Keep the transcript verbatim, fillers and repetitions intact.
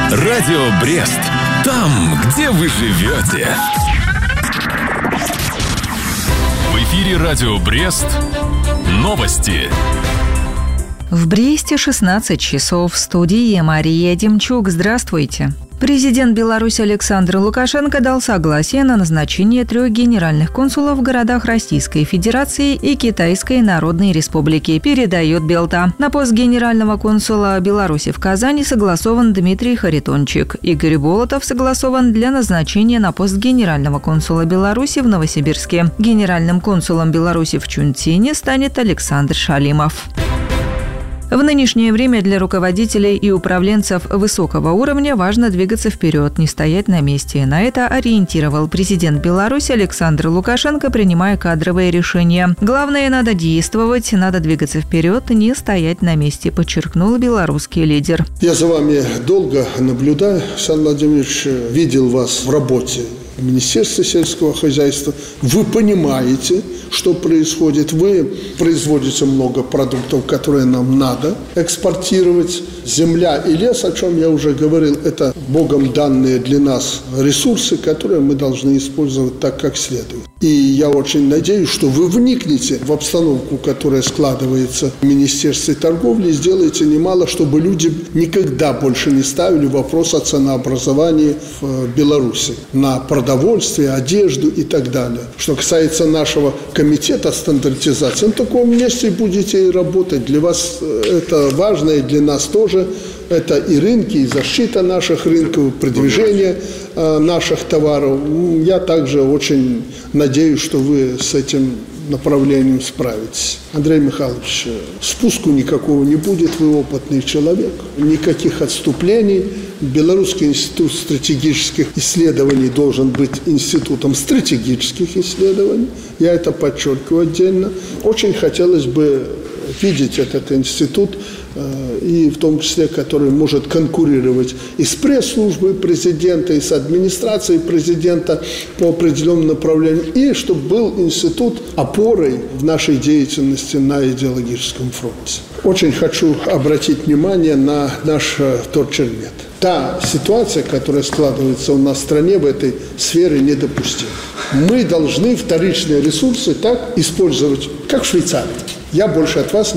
Радио Брест. Там, где вы живете. В эфире Радио Брест. Новости. В Бресте шестнадцать часов. В студии Мария Демчук. Здравствуйте. Президент Беларуси Александр Лукашенко дал согласие на назначение трех генеральных консулов в городах Российской Федерации и Китайской Народной Республики, передает Белта. На пост генерального консула Беларуси в Казани согласован Дмитрий Харитончик. Игорь Болотов согласован для назначения на пост генерального консула Беларуси в Новосибирске. Генеральным консулом Беларуси в Чунцине станет Александр Шалимов. В нынешнее время для руководителей и управленцев высокого уровня важно двигаться вперед, не стоять на месте. На это ориентировал президент Беларуси Александр Лукашенко, принимая кадровые решения. Главное, надо действовать, надо двигаться вперед, не стоять на месте, подчеркнул белорусский лидер. Я за вами долго наблюдаю, Александр Владимирович, видел вас в работе в Министерстве сельского хозяйства. Вы понимаете, что происходит. Вы производите много продуктов, которые нам надо экспортировать. Земля и лес, о чем я уже говорил, это Богом данные для нас ресурсы, которые мы должны использовать так, как следует. И я очень надеюсь, что вы вникнете в обстановку, которая складывается в Министерстве торговли, и сделаете немало, чтобы люди никогда больше не ставили вопрос о ценообразовании в Беларуси на продовольствие, одежду и так далее. Что касается нашего комитета стандартизации, на таком месте будете и работать. Для вас это важно, и для нас тоже. Это и рынки, и защита наших рынков, продвижение э, наших товаров. Я также очень надеюсь, что вы с этим направлением справитесь. Андрей Михайлович, спуску никакого не будет, вы опытный человек, никаких отступлений. Белорусский институт стратегических исследований должен быть институтом стратегических исследований. Я это подчеркиваю отдельно. Очень хотелось бы видеть этот институт, и в том числе, который может конкурировать и с пресс-службой президента, и с администрацией президента по определенным направлениям, и чтобы был институт опорой в нашей деятельности на идеологическом фронте. Очень хочу обратить внимание на наш вторчермет. Та ситуация, которая складывается у нас в стране в этой сфере, недопустима. Мы должны вторичные ресурсы так использовать, как в Швейцарии. Я больше от вас не